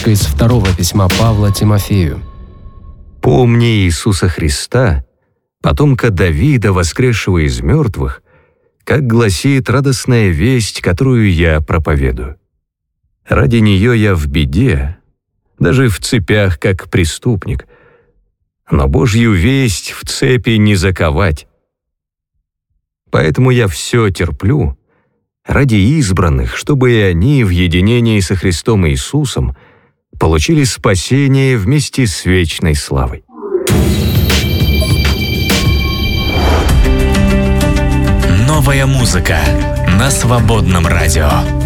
Отрывок из второго письма Павла Тимофею. «Помни Иисуса Христа, потомка Давида, воскресшего из мертвых, как гласит радостная весть, которую я проповедую. Ради нее я в беде, даже в цепях, как преступник, но Божью весть в цепи не заковать. Поэтому я все терплю ради избранных, чтобы и они в единении со Христом Иисусом получили спасение вместе с вечной славой». Новая музыка на Свободном радио.